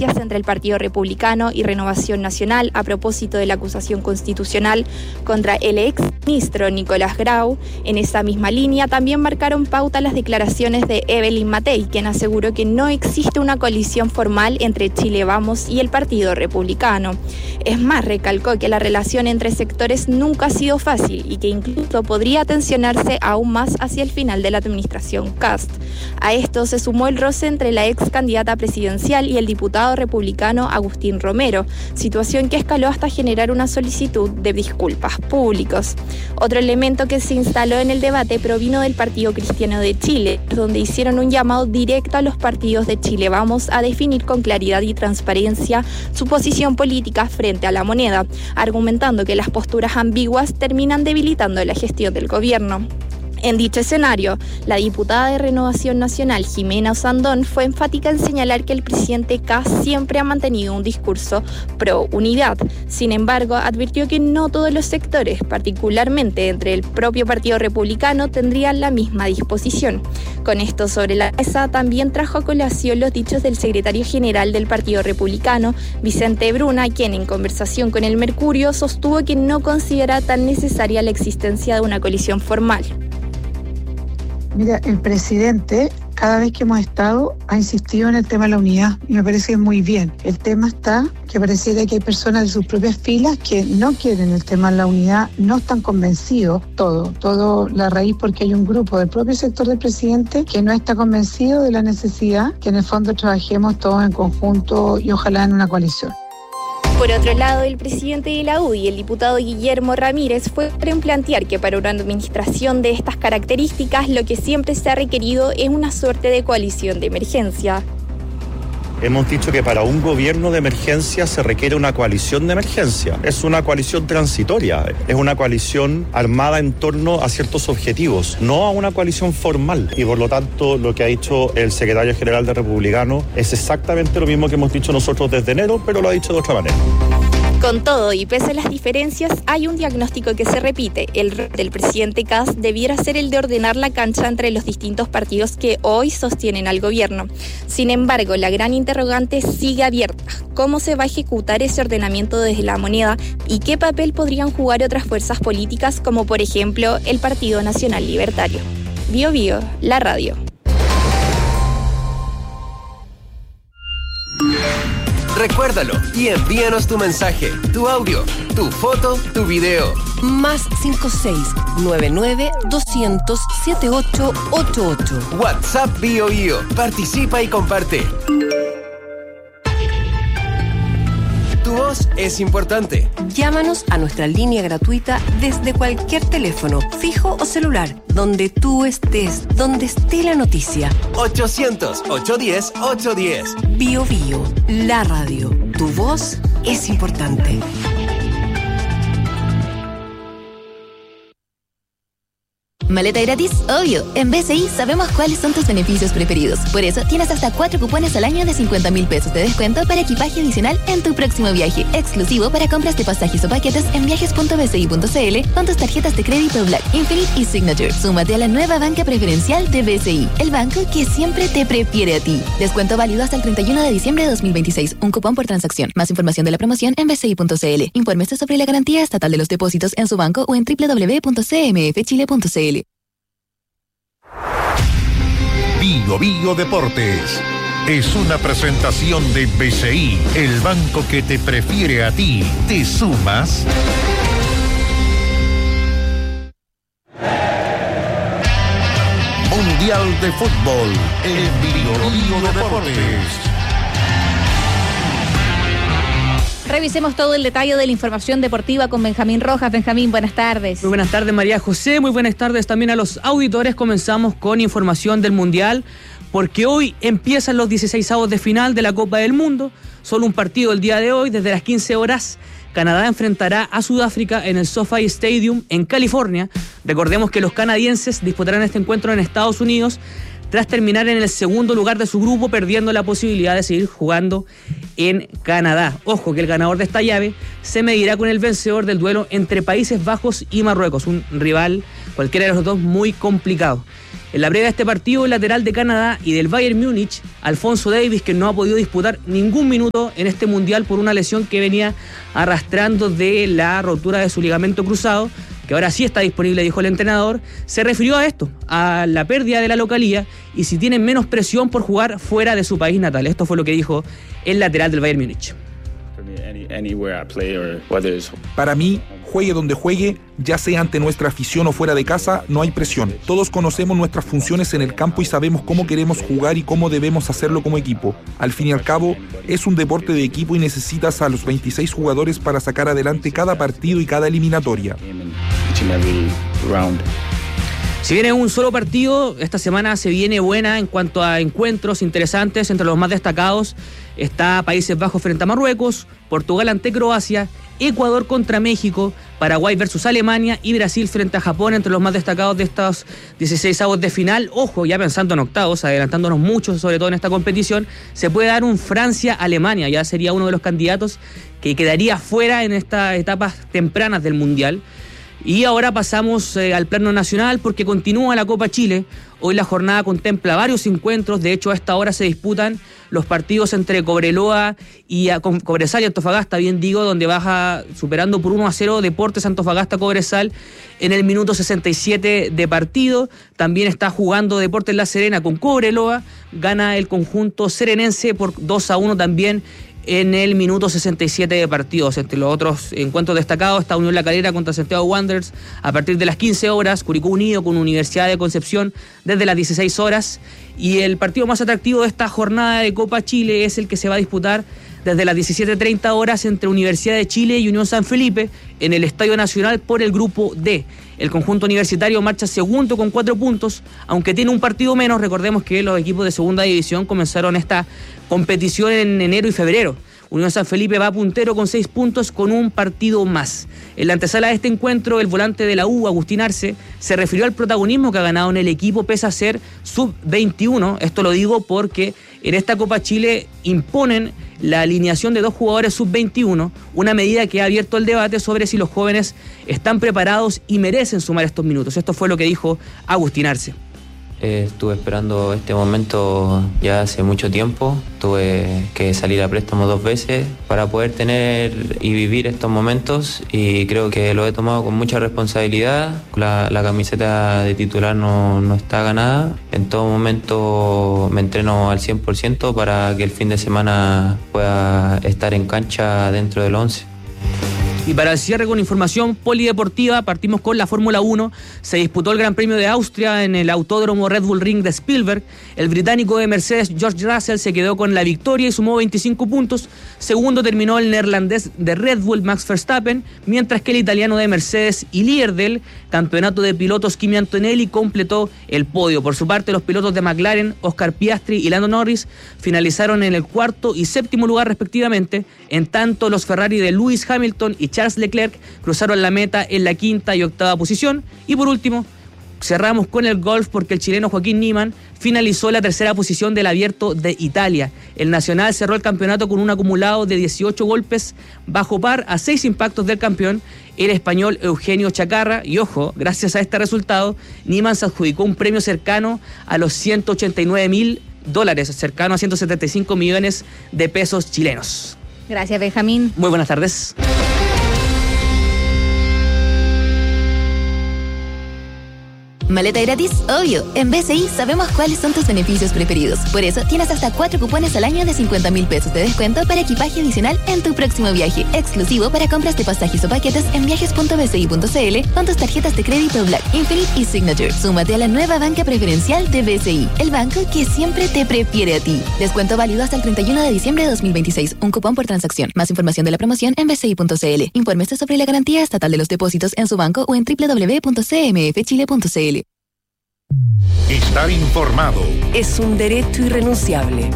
diferencias entre el Partido Republicano y Renovación Nacional a propósito de la acusación constitucional contra el ex ministro Nicolás Grau. En esa misma línea también marcaron pauta las declaraciones de Evelyn Matei, quien aseguró que no existe una coalición formal entre Chile Vamos y el Partido Republicano. Es más, recalcó que la relación entre sectores nunca ha sido fácil y que incluso podría tensionarse aún más hacia el final de la administración Kast. A esto se sumó el roce entre la ex candidata presidencial y el diputado republicano Agustín Romero, situación que escaló hasta generar una solicitud de disculpas públicos. Otro elemento que se instaló en el debate provino del Partido Cristiano de Chile, donde hicieron un llamado directo a los partidos de Chile Vamos a definir con claridad y transparencia su posición política frente a la moneda, argumentando que las posturas ambiguas terminan debilitando la gestión del gobierno. En dicho escenario, la diputada de Renovación Nacional, Jimena Osandón, fue enfática en señalar que el presidente Kast siempre ha mantenido un discurso pro unidad. Sin embargo, advirtió que no todos los sectores, particularmente entre el propio Partido Republicano, tendrían la misma disposición. Con esto sobre la mesa, también trajo a colación los dichos del secretario general del Partido Republicano, Vicente Bruna, quien en conversación con El Mercurio sostuvo que no considera tan necesaria la existencia de una coalición formal. Mira, el presidente, cada vez que hemos estado, ha insistido en el tema de la unidad y me parece muy bien. El tema está que pareciera que hay personas de sus propias filas que no quieren el tema de la unidad, no están convencidos, todo la raíz, porque hay un grupo del propio sector del presidente que no está convencido de la necesidad que en el fondo trabajemos todos en conjunto y ojalá en una coalición. Por otro lado, el presidente de la UDI, el diputado Guillermo Ramírez, fue en plantear que para una administración de estas características lo que siempre se ha requerido es una suerte de coalición de emergencia. Hemos dicho que para un gobierno de emergencia se requiere una coalición de emergencia. Es una coalición transitoria, es una coalición armada en torno a ciertos objetivos, no a una coalición formal. Y por lo tanto, lo que ha dicho el secretario general de Republicano es exactamente lo mismo que hemos dicho nosotros desde enero, pero lo ha dicho de otra manera. Con todo y pese a las diferencias, hay un diagnóstico que se repite. El rol del presidente Kast debiera ser el de ordenar la cancha entre los distintos partidos que hoy sostienen al gobierno. Sin embargo, la gran interrogante sigue abierta. ¿Cómo se va a ejecutar ese ordenamiento desde la moneda? ¿Y qué papel podrían jugar otras fuerzas políticas, como por ejemplo el Partido Nacional Libertario? Bio Bio, la radio. Recuérdalo y envíanos tu mensaje, tu audio, tu foto, tu video. Más 56-99-200-7888. WhatsApp Bio Bio. Participa y comparte. Tu voz es importante. Llámanos a nuestra línea gratuita desde cualquier teléfono, fijo o celular, donde tú estés, donde esté la noticia. 800-810-810. Bio Bio, la radio. Tu voz es importante. ¿Maleta gratis? Obvio. En BCI sabemos cuáles son tus beneficios preferidos. Por eso tienes hasta 4 cupones al año de 50,000 pesos de descuento para equipaje adicional en tu próximo viaje. Exclusivo para compras de pasajes o paquetes en viajes.bci.cl con tus tarjetas de crédito Black, Infinite y Signature. Súmate a la nueva banca preferencial de BCI, el banco que siempre te prefiere a ti. Descuento válido hasta el 31 de diciembre de 2026. Un cupón por transacción. Más información de la promoción en bci.cl. Infórmese sobre la garantía estatal de los depósitos en su banco o en www.cmfchile.cl. Bio Bio Deportes es una presentación de BCI, el banco que te prefiere a ti. ¿Te sumas? Mundial de Fútbol en Bio Bio Deportes. Revisemos todo el detalle de la información deportiva con Benjamín Rojas. Benjamín, buenas tardes. Muy buenas tardes, María José. Muy buenas tardes también a los auditores. Comenzamos con información del Mundial, porque hoy empiezan los 16avos de final de la Copa del Mundo. Solo un partido el día de hoy, desde las 15 horas. Canadá enfrentará a Sudáfrica en el SoFi Stadium en California. Recordemos que los canadienses disputarán este encuentro en Estados Unidos tras terminar en el segundo lugar de su grupo, perdiendo la posibilidad de seguir jugando en Canadá. Ojo que el ganador de esta llave se medirá con el vencedor del duelo entre Países Bajos y Marruecos, un rival cualquiera de los dos muy complicado. En la previa de este partido, el lateral de Canadá y del Bayern Múnich, Alphonso Davies, que no ha podido disputar ningún minuto en este mundial por una lesión que venía arrastrando de la rotura de su ligamento cruzado, que ahora sí está disponible, dijo el entrenador, se refirió a esto, a la pérdida de la localía y si tienen menos presión por jugar fuera de su país natal. Esto fue lo que dijo el lateral del Bayern Múnich. Para mí, juegue donde juegue, ya sea ante nuestra afición o fuera de casa, no hay presión. Todos conocemos nuestras funciones en el campo y sabemos cómo queremos jugar y cómo debemos hacerlo como equipo. Al fin y al cabo, es un deporte de equipo y necesitas a los 26 jugadores para sacar adelante cada partido y cada eliminatoria. Si viene un solo partido, esta semana se viene buena en cuanto a encuentros interesantes. Entre los más destacados está Países Bajos frente a Marruecos, Portugal ante Croacia, Ecuador contra México, Paraguay versus Alemania y Brasil frente a Japón, entre los más destacados de estos 16avos de final. Ojo, ya pensando en octavos, adelantándonos mucho, sobre todo en esta competición, se puede dar un Francia-Alemania, ya sería uno de los candidatos que quedaría fuera en estas etapas tempranas del Mundial. Y ahora pasamos al plano nacional porque continúa la Copa Chile. Hoy la jornada contempla varios encuentros. De hecho, a esta hora se disputan los partidos entre Cobreloa y Cobresal y Antofagasta, bien digo, donde baja superando por 1-0 Deportes Antofagasta Cobresal en el minuto 67 de partido. También está jugando Deportes La Serena con Cobreloa. Gana el conjunto serenense por 2-1 también en el minuto 67 de partidos. Entre los otros encuentros destacados está Unión La Calera contra Santiago Wanderers a partir de las 15 horas, Curicó Unido con Universidad de Concepción desde las 16 horas, y el partido más atractivo de esta jornada de Copa Chile es el que se va a disputar desde las 17:30 horas entre Universidad de Chile y Unión San Felipe en el Estadio Nacional por el grupo D. El conjunto universitario marcha segundo con 4 puntos, aunque tiene un partido menos. Recordemos que los equipos de segunda división comenzaron esta competición en enero y febrero. Unión San Felipe va puntero con 6 puntos con un partido más. En la antesala de este encuentro, el volante de la U, Agustín Arce, se refirió al protagonismo que ha ganado en el equipo pese a ser sub-21. Esto lo digo porque en esta Copa Chile imponen la alineación de 2 jugadores sub-21, una medida que ha abierto el debate sobre si los jóvenes están preparados y merecen sumar estos minutos. Esto fue lo que dijo Agustín Arce. Estuve esperando este momento ya hace mucho tiempo. Tuve que salir a préstamo 2 veces para poder tener y vivir estos momentos, y creo que lo he tomado con mucha responsabilidad. La camiseta de titular no está ganada. En todo momento me entreno al 100% para que el fin de semana pueda estar en cancha dentro del 11. Y para el cierre con información polideportiva, partimos con la Fórmula 1. Se disputó el Gran Premio de Austria en el Autódromo Red Bull Ring de Spielberg. El británico de Mercedes, George Russell, se quedó con la victoria y sumó 25 puntos. Segundo terminó el neerlandés de Red Bull, Max Verstappen, mientras que el italiano de Mercedes y líder del campeonato de pilotos, Kimi Antonelli, completó el podio. Por su parte, los pilotos de McLaren, Oscar Piastri y Lando Norris, finalizaron en el 4º y 7º lugar respectivamente. En tanto, los Ferrari de Lewis Hamilton y Charles Leclerc cruzaron la meta en la 5ª y 8ª posición. Y por último, cerramos con el golf porque el chileno Joaquín Niemann finalizó la 3ª posición del Abierto de Italia. El nacional cerró el campeonato con un acumulado de 18 golpes bajo par a 6 impactos del campeón, el español Eugenio Chacarra. Y ojo, gracias a este resultado, Niemann se adjudicó un premio cercano a los $189.000, cercano a 175 millones de pesos chilenos. Gracias, Benjamín. Muy buenas tardes. ¿Maleta gratis? Obvio. En BCI sabemos cuáles son tus beneficios preferidos. Por eso tienes hasta 4 cupones al año de 50.000 pesos de descuento para equipaje adicional en tu próximo viaje. Exclusivo para compras de pasajes o paquetes en viajes.bci.cl con tus tarjetas de crédito Black, Infinite y Signature. Súmate a la nueva banca preferencial de BCI, el banco que siempre te prefiere a ti. Descuento válido hasta el 31 de diciembre de 2026. Un cupón por transacción. Más información de la promoción en bci.cl. Infórmese sobre la garantía estatal de los depósitos en su banco o en www.cmfchile.cl. Estar informado es un derecho irrenunciable.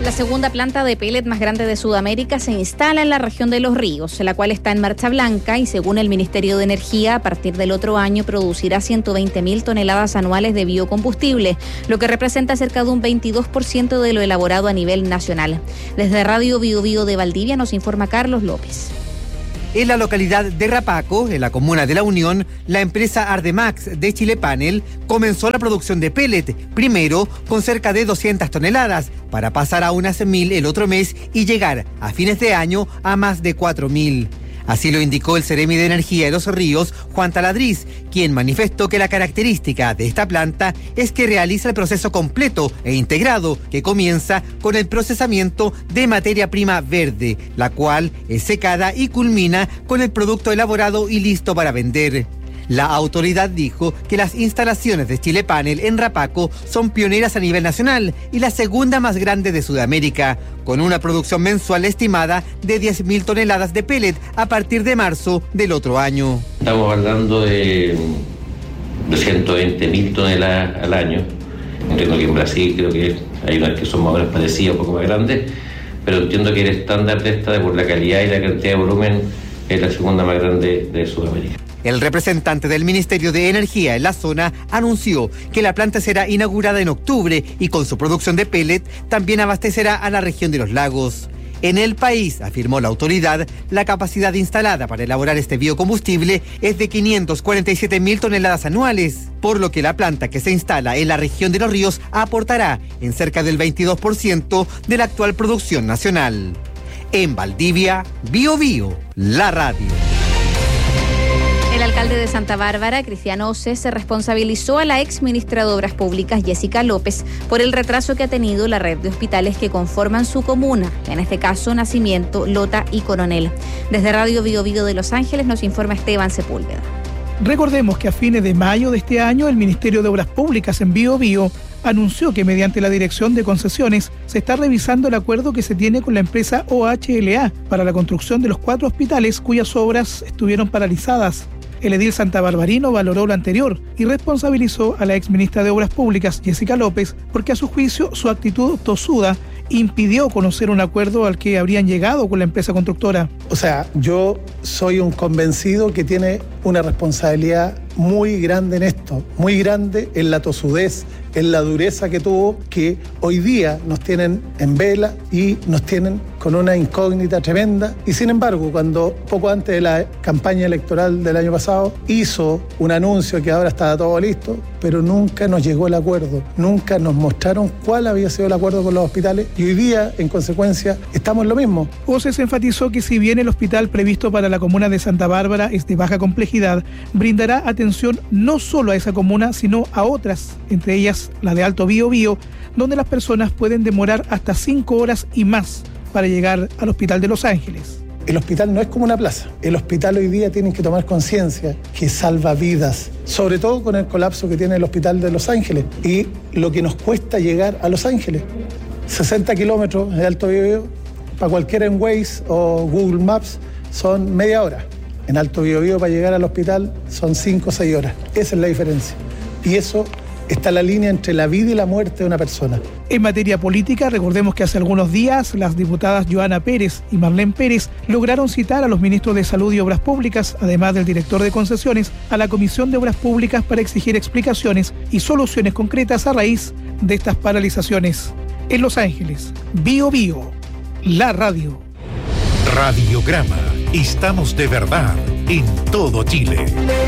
La segunda planta de pellet más grande de Sudamérica se instala en la región de Los Ríos, la cual está en marcha blanca y según el Ministerio de Energía, a partir del otro año producirá 120.000 toneladas anuales de biocombustible, lo que representa cerca de un 22% de lo elaborado a nivel nacional. Desde Radio Bio Bio de Valdivia nos informa Carlos López. En la localidad de Rapaco, en la comuna de La Unión, la empresa Ardemax de Chile Panel comenzó la producción de pellet, primero con cerca de 200 toneladas, para pasar a unas 1.000 el otro mes y llegar a fines de año a más de 4.000. Así lo indicó el Seremi de Energía de Los Ríos, Juan Taladriz, quien manifestó que la característica de esta planta es que realiza el proceso completo e integrado, que comienza con el procesamiento de materia prima verde, la cual es secada y culmina con el producto elaborado y listo para vender. La autoridad dijo que las instalaciones de Chile Panel en Rapaco son pioneras a nivel nacional y la segunda más grande de Sudamérica, con una producción mensual estimada de 10.000 toneladas de pellet a partir de marzo del otro año. Estamos hablando de 120.000 toneladas al año. Entiendo que en Brasil creo que hay unas que son más o menos parecidas, un poco más grandes, pero entiendo que el estándar de esta, por la calidad y la cantidad de volumen, es la segunda más grande de Sudamérica. El representante del Ministerio de Energía en la zona anunció que la planta será inaugurada en octubre y con su producción de pellet también abastecerá a la región de los lagos. En el país, afirmó la autoridad, la capacidad instalada para elaborar este biocombustible es de 547.000 toneladas anuales, por lo que la planta que se instala en la región de Los Ríos aportará en cerca del 22% de la actual producción nacional. En Valdivia, Bio Bio, la radio. El alcalde de Santa Bárbara, Cristiano Ose, se responsabilizó a la ex ministra de Obras Públicas, Jessica López, por el retraso que ha tenido la red de hospitales que conforman su comuna, en este caso Nacimiento, Lota y Coronel. Desde Radio Bio Bio de Los Ángeles nos informa Esteban Sepúlveda. Recordemos que a fines de mayo de este año, el Ministerio de Obras Públicas en Bio Bio anunció que mediante la Dirección de Concesiones se está revisando el acuerdo que se tiene con la empresa OHLA para la construcción de los 4 hospitales cuyas obras estuvieron paralizadas. El edil santabarbarino valoró lo anterior y responsabilizó a la exministra de Obras Públicas, Jessica López, porque a su juicio su actitud tosuda impidió conocer un acuerdo al que habrían llegado con la empresa constructora. O sea, yo soy un convencido que tiene una responsabilidad muy grande en esto, muy grande en la tosudez, en la dureza que tuvo, que hoy día nos tienen en vela y nos tienen con una incógnita tremenda. Y sin embargo, cuando poco antes de la campaña electoral del año pasado hizo un anuncio que ahora estaba todo listo, pero nunca nos llegó el acuerdo, nunca nos mostraron cuál había sido el acuerdo con los hospitales y hoy día, en consecuencia, estamos en lo mismo. Oses enfatizó que si bien el hospital previsto para la comuna de Santa Bárbara es de baja complejidad, brindará atención no solo a esa comuna, sino a otras, entre ellas la de Alto Bio Bio, donde las personas pueden demorar hasta 5 horas y más para llegar al Hospital de Los Ángeles. El hospital no es como una plaza. El hospital hoy día tienen que tomar conciencia que salva vidas, sobre todo con el colapso que tiene el Hospital de Los Ángeles y lo que nos cuesta llegar a Los Ángeles. 60 kilómetros de Alto Bio Bio, para cualquiera en Waze o Google Maps, son media hora. En Alto Bio Bio, para llegar al hospital, son 5 o 6 horas. Esa es la diferencia. Y eso está la línea entre la vida y la muerte de una persona. En materia política, recordemos que hace algunos días las diputadas Joana Pérez y Marlene Pérez lograron citar a los ministros de Salud y Obras Públicas, además del director de Concesiones, a la Comisión de Obras Públicas para exigir explicaciones y soluciones concretas a raíz de estas paralizaciones. En Los Ángeles, Bio Bio, la radio. Radiograma. Estamos de verdad en todo Chile.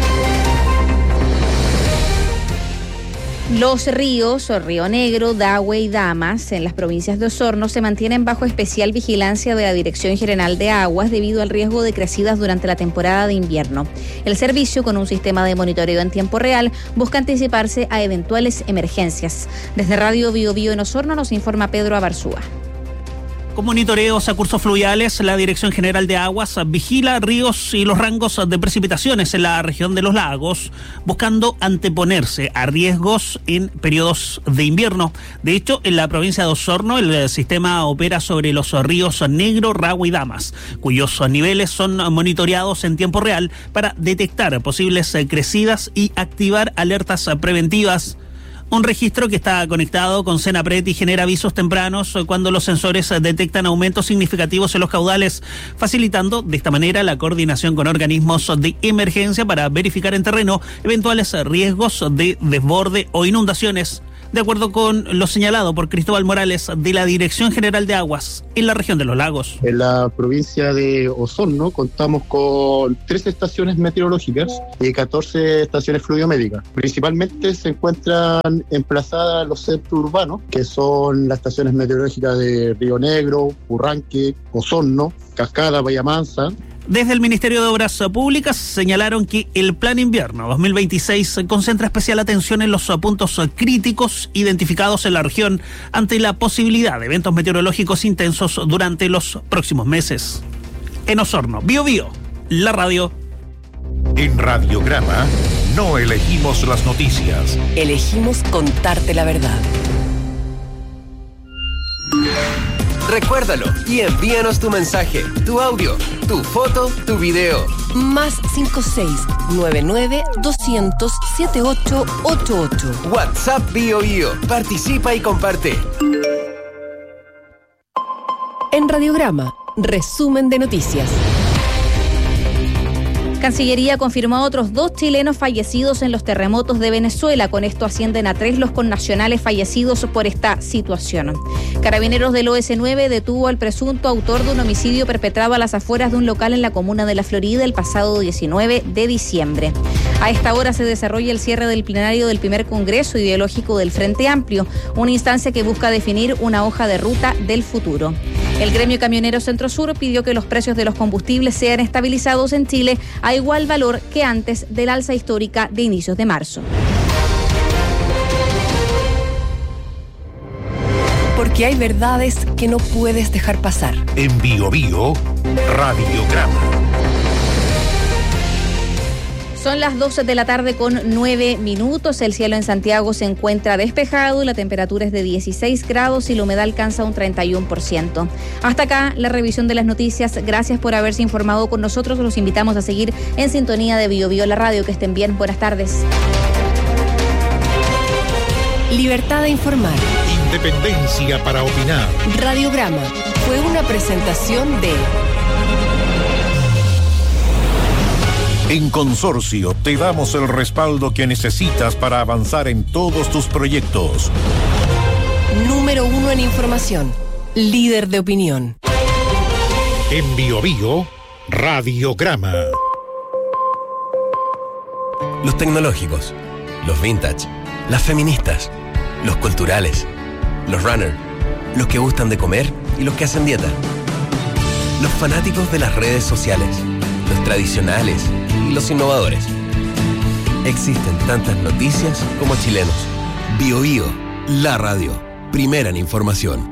Los ríos, Río Negro, Dahue y Damas, en las provincias de Osorno, se mantienen bajo especial vigilancia de la Dirección General de Aguas debido al riesgo de crecidas durante la temporada de invierno. El servicio, con un sistema de monitoreo en tiempo real, busca anticiparse a eventuales emergencias. Desde Radio Bio Bio en Osorno nos informa Pedro Abarzúa. Con monitoreos a cursos fluviales, la Dirección General de Aguas vigila ríos y los rangos de precipitaciones en la región de los lagos, buscando anteponerse a riesgos en periodos de invierno. De hecho, en la provincia de Osorno, el sistema opera sobre los ríos Negro, Rahue y Damas, cuyos niveles son monitoreados en tiempo real para detectar posibles crecidas y activar alertas preventivas. Un registro que está conectado con Senapred y genera avisos tempranos cuando los sensores detectan aumentos significativos en los caudales, facilitando de esta manera la coordinación con organismos de emergencia para verificar en terreno eventuales riesgos de desborde o inundaciones, de acuerdo con lo señalado por Cristóbal Morales de la Dirección General de Aguas en la región de los lagos. En la provincia de Osorno contamos con 13 estaciones meteorológicas y 14 estaciones fluviométricas. Principalmente se encuentran emplazadas en los centros urbanos, que son las estaciones meteorológicas de Río Negro, Purranque, Osorno, Cascada, Bahía Mansa. Desde el Ministerio de Obras Públicas señalaron que el Plan Invierno 2026 concentra especial atención en los puntos críticos identificados en la región ante la posibilidad de eventos meteorológicos intensos durante los próximos meses. En Osorno, Bío Bío, la radio. En Radiograma no elegimos las noticias. Elegimos contarte la verdad. Recuérdalo y envíanos tu mensaje, tu audio, tu foto, tu video. Más 56-99-200-7888. WhatsApp Bío Bío. Participa y comparte. En Radiograma, resumen de noticias. Cancillería confirmó a otros 2 chilenos fallecidos en los terremotos de Venezuela. Con esto ascienden a 3 los connacionales fallecidos por esta situación. Carabineros del OS9 detuvo al presunto autor de un homicidio perpetrado a las afueras de un local en la comuna de La Florida el pasado 19 de diciembre. A esta hora se desarrolla el cierre del plenario del primer Congreso Ideológico del Frente Amplio, una instancia que busca definir una hoja de ruta del futuro. El gremio camionero Centro Sur pidió que los precios de los combustibles sean estabilizados en Chile a igual valor que antes del alza histórica de inicios de marzo. Porque hay verdades que no puedes dejar pasar. En Bío Bío, Radiograma. Son las 12 de la tarde con 9 minutos. El cielo en Santiago se encuentra despejado, la temperatura es de 16 grados y la humedad alcanza un 31%. Hasta acá la revisión de las noticias. Gracias por haberse informado con nosotros. Los invitamos a seguir en sintonía de Bío Bío, la radio. Que estén bien. Buenas tardes. Libertad de informar. Independencia para opinar. Radiograma fue una presentación de... En Consorcio te damos el respaldo que necesitas para avanzar en todos tus proyectos. Número 1 en información. Líder de opinión. En Bío Bío, Radiograma. Los tecnológicos, los vintage, las feministas, los culturales, los runners, los que gustan de comer y los que hacen dieta. Los fanáticos de las redes sociales, los tradicionales y los innovadores. Existen tantas noticias como chilenos. Bío Bío, la radio, primera en información.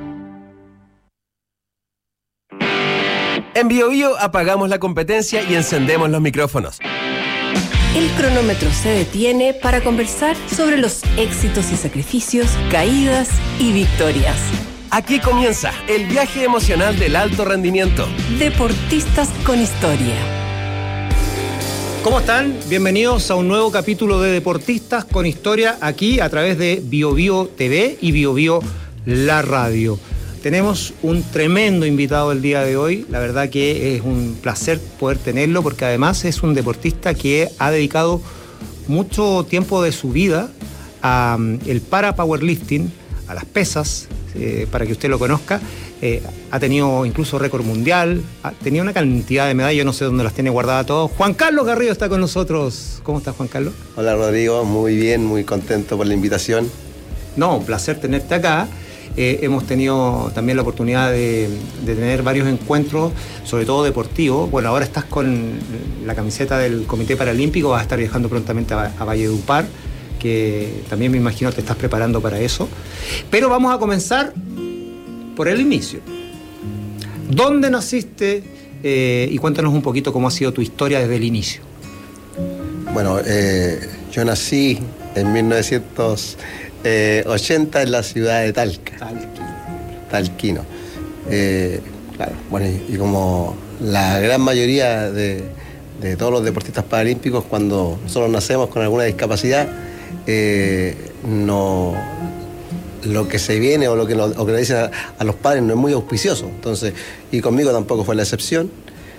En Bío Bío apagamos la competencia y encendemos los micrófonos. El cronómetro se detiene para conversar sobre los éxitos y sacrificios, caídas y victorias. Aquí comienza el viaje emocional del alto rendimiento. Deportistas con historia. ¿Cómo están? Bienvenidos a un nuevo capítulo de Deportistas con Historia, aquí a través de Bío Bío TV y Bío Bío la radio. Tenemos un tremendo invitado el día de hoy, la verdad que es un placer poder tenerlo porque además es un deportista que ha dedicado mucho tiempo de su vida al para-powerlifting, a las pesas, para que usted lo conozca. Ha tenido incluso récord mundial, tenía una cantidad de medallas, no sé dónde las tiene guardadas todas. Juan Carlos Garrido está con nosotros. ¿Cómo estás, Juan Carlos? Hola, Rodrigo, muy bien, muy contento por la invitación. No, un placer tenerte acá. Hemos tenido también la oportunidad de tener varios encuentros, sobre todo deportivos. Bueno, ahora estás con la camiseta del Comité Paralímpico, vas a estar viajando prontamente a Valledupar, que también me imagino te estás preparando para eso. Pero vamos a comenzar por el inicio. ¿Dónde naciste? Y cuéntanos un poquito cómo ha sido tu historia desde el inicio. Bueno, yo nací en 1980 en la ciudad de Talca. Talquino. Claro, bueno, y como la gran mayoría de todos los deportistas paralímpicos, cuando nosotros nacemos con alguna discapacidad, lo que se viene o lo que le dicen a los padres no es muy auspicioso. Entonces, y conmigo tampoco fue la excepción.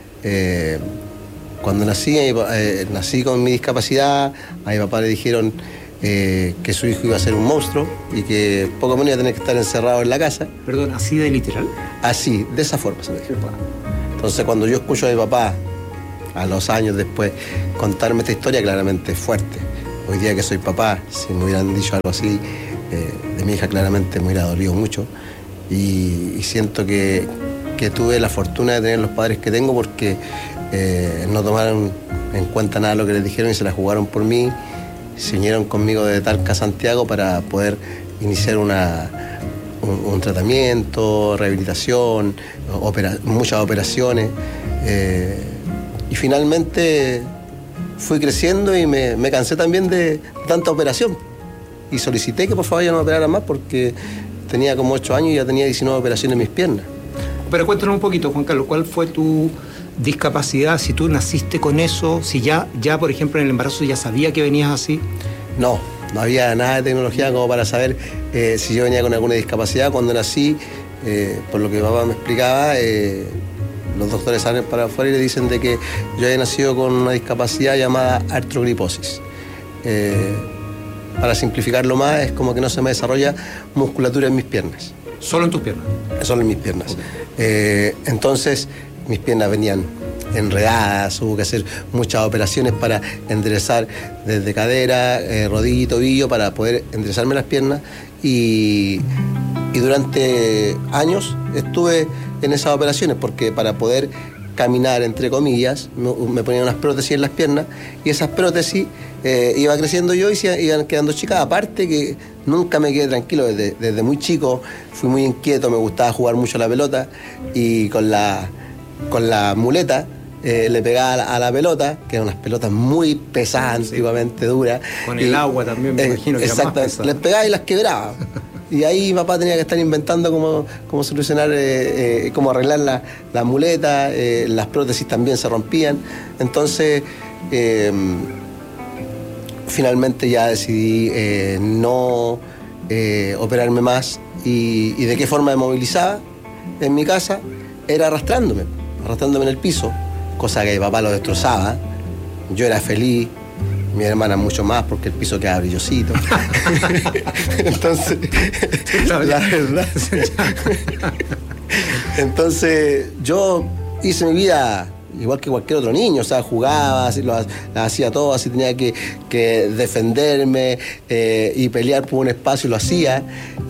Cuando nací con mi discapacidad, a mi papá le dijeron que su hijo iba a ser un monstruo y que poco menos iba a tener que estar encerrado en la casa. Perdón, ¿así de literal? Así, de esa forma se me dijo. Entonces, cuando yo escucho a mi papá, a los años después, contarme esta historia, claramente es fuerte. Hoy día que soy papá, si me hubieran dicho algo así de mi hija, claramente me hubiera dolido mucho. Y siento que tuve la fortuna de tener los padres que tengo porque no tomaron en cuenta nada de lo que les dijeron y se la jugaron por mí. Se unieron conmigo de Talca a Santiago para poder iniciar un tratamiento, rehabilitación, muchas operaciones. Y finalmente fui creciendo y me cansé también de tanta operación. Y solicité que por favor ya no me operaran más porque tenía como 8 años y ya tenía 19 operaciones en mis piernas. Pero cuéntanos un poquito, Juan Carlos, ¿cuál fue tu discapacidad? Si tú naciste con eso, si ya por ejemplo en el embarazo ya sabía que venías así. No había nada de tecnología como para saber si yo venía con alguna discapacidad. Cuando nací, por lo que mi papá me explicaba, los doctores salen para afuera y le dicen de que yo había nacido con una discapacidad llamada artrogriposis. Para simplificarlo más, es como que no se me desarrolla musculatura en mis piernas. ¿Solo en tus piernas? Solo en mis piernas. Okay. Entonces, mis piernas venían enredadas, hubo que hacer muchas operaciones para enderezar desde cadera, rodilla y tobillo para poder enderezarme las piernas y durante años estuve en esas operaciones porque para poder caminar, entre comillas, me ponían unas prótesis en las piernas y esas prótesis iba creciendo yo y se iban quedando chicas. Aparte que nunca me quedé tranquilo, desde muy chico fui muy inquieto, me gustaba jugar mucho a la pelota y con la muleta le pegaba a la pelota, que eran unas pelotas muy pesadas, antiguamente duras. Con el agua también me imagino que era más pesada. Les pegaba y las quebraba. Y ahí mi papá tenía que estar inventando cómo solucionar, cómo arreglar la muleta, las prótesis también se rompían. Entonces, finalmente ya decidí no operarme más. Y de qué forma me movilizaba en mi casa era arrastrándome en el piso, cosa que mi papá lo destrozaba. Yo era feliz. Mi hermana mucho más porque el piso queda brillosito. Entonces, la verdad. Entonces, yo hice mi vida igual que cualquier otro niño, o sea, jugaba, así, hacía todo, así tenía que defenderme y pelear por un espacio, lo hacía.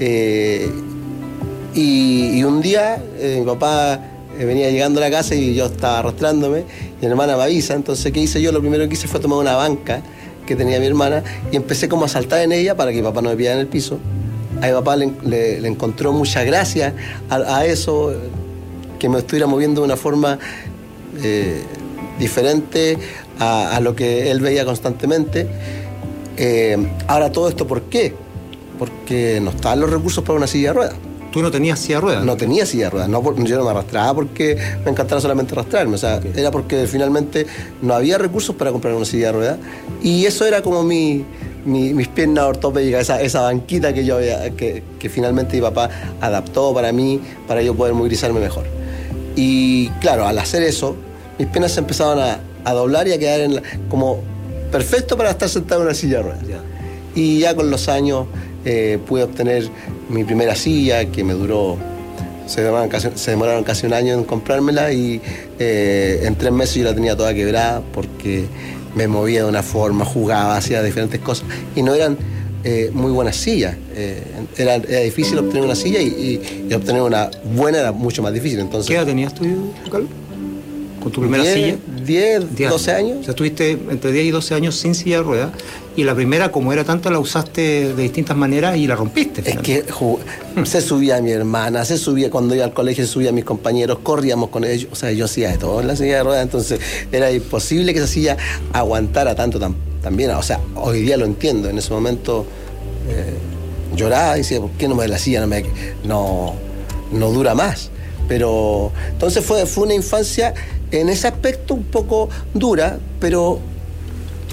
Y un día mi papá venía llegando a la casa y yo estaba arrastrándome y mi hermana me avisa. Entonces, ¿qué hice yo? Lo primero que hice fue tomar una banca que tenía mi hermana y empecé como a saltar en ella para que mi papá no me pillara en el piso. A mi papá le encontró mucha gracia a eso, que me estuviera moviendo de una forma diferente a lo que él veía constantemente. Ahora, todo esto, ¿por qué? Porque no estaban los recursos para una silla de ruedas. ¿Tú no tenías silla de ruedas? No tenía silla de ruedas. Yo no me arrastraba porque me encantaba solamente arrastrarme. O sea, era porque finalmente no había recursos para comprar una silla de ruedas. Y eso era como mis piernas ortopédicas, esa banquita que yo había, que finalmente mi papá adaptó para mí, para yo poder movilizarme mejor. Y claro, al hacer eso, mis piernas se empezaban a doblar y a quedar como perfecto para estar sentado en una silla de ruedas. Y ya con los años pude obtener mi primera silla, que me duró, se demoraron casi un año en comprármela y en 3 meses yo la tenía toda quebrada porque me movía de una forma, jugaba, hacía diferentes cosas y no eran muy buenas sillas. Era difícil obtener una silla y obtener una buena era mucho más difícil. Entonces, ¿qué edad tenías tú, Carlos? ¿Con tu primera silla? 10, 12 años. O sea, estuviste entre 10 y 12 años sin silla de ruedas y la primera, como era tanta, la usaste de distintas maneras y la rompiste. Finalmente. Es que se subía mi hermana, se subía cuando iba al colegio, se subía mis compañeros, corríamos con ellos. O sea, yo hacía de todo en la silla de ruedas, entonces era imposible que esa silla aguantara tanto también. O sea, hoy día lo entiendo. En ese momento lloraba y decía, ¿por qué no me la silla no dura más? Pero entonces fue una infancia en ese aspecto un poco dura, pero